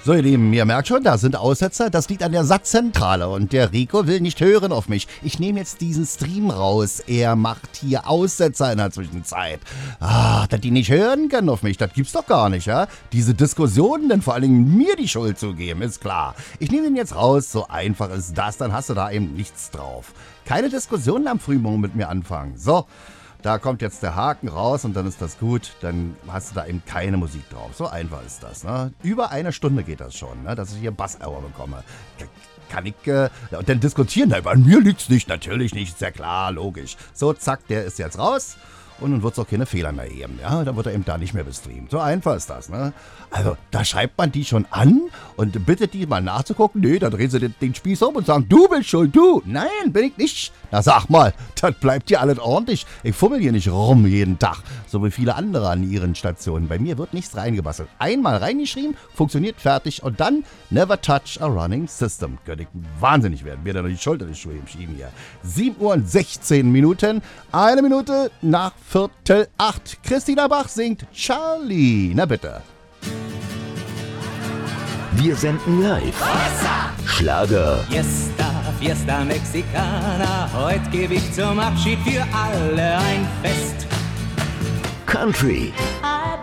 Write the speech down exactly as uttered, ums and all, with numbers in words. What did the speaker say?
So, ihr Lieben, ihr merkt schon, da sind Aussetzer. Das liegt an der Satzzentrale und der Rico will nicht hören auf mich. Ich nehme jetzt diesen Stream raus. Er macht hier Aussetzer in der Zwischenzeit. Ah, dass die nicht hören können auf mich, das gibt's doch gar nicht, ja? Diese Diskussionen, denn vor allen Dingen mir die Schuld zu geben, ist klar. Ich nehme den jetzt raus, so einfach ist das, dann hast du da eben nichts drauf. Keine Diskussionen am Frühmorgen mit mir anfangen. So. Da kommt jetzt der Haken raus und dann ist das gut. Dann hast du da eben keine Musik drauf. So einfach ist das. Ne? Über eine Stunde geht das schon, ne? Dass ich hier Bass-Hour bekomme. Kann ich, äh, und dann diskutieren. Nein, bei mir liegt's nicht. Natürlich nicht. Ist ja klar, logisch. So, zack, der ist jetzt raus. Und dann wird es auch keine Fehler mehr geben. Ja, dann wird er eben da nicht mehr bestreamt. So einfach ist das, ne? Also, da schreibt man die schon an und bittet die mal nachzugucken. Nee, dann drehen sie den, den Spieß um und sagen, du bist schuld, du. Nein, bin ich nicht. Na, sag mal, das bleibt hier alles ordentlich. Ich fummel hier nicht rum jeden Tag, so wie viele andere an ihren Stationen. Bei mir wird nichts reingebastelt. Einmal reingeschrieben, funktioniert, fertig und dann never touch a running system. Könnte ich wahnsinnig werden. Mir da noch die Schulter die Schuhe im Schieben hier. sieben Uhr und sechzehn Minuten. Eine Minute nach Viertel acht. Christina Bach singt Charlie. Na bitte. Wir senden live. Schlager. Fiesta, Fiesta Mexicana. Heute gebe ich zum Abschied für alle ein Fest. Country. I